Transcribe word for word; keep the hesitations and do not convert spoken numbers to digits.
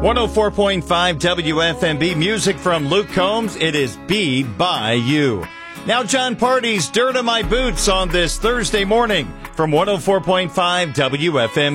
one oh four point five W F M B, music from Luke Combs. It is Be By You. Now John Party's Dirt on My Boots on this Thursday morning from one oh four point five W F M B.